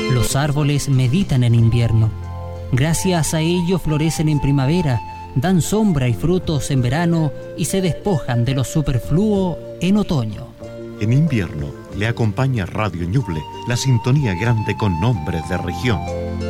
Los árboles meditan en invierno. Gracias a ello florecen en primavera, dan sombra y frutos en verano y se despojan de lo superfluo en otoño. En invierno le acompaña Radio Ñuble, la sintonía grande con nombres de región.